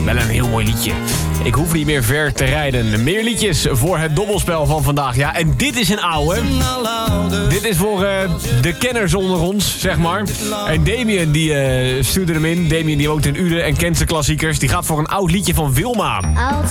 Wel een heel mooi liedje. Ik hoef niet meer ver te rijden. Meer liedjes voor het dobbelspel van vandaag. Ja, en dit is een oude. Dit is voor de kenners onder ons, zeg maar. En Damien, die stuurde hem in. Damien, die woont in Uden en kent zijn klassiekers. Die gaat voor een oud liedje van Wilma.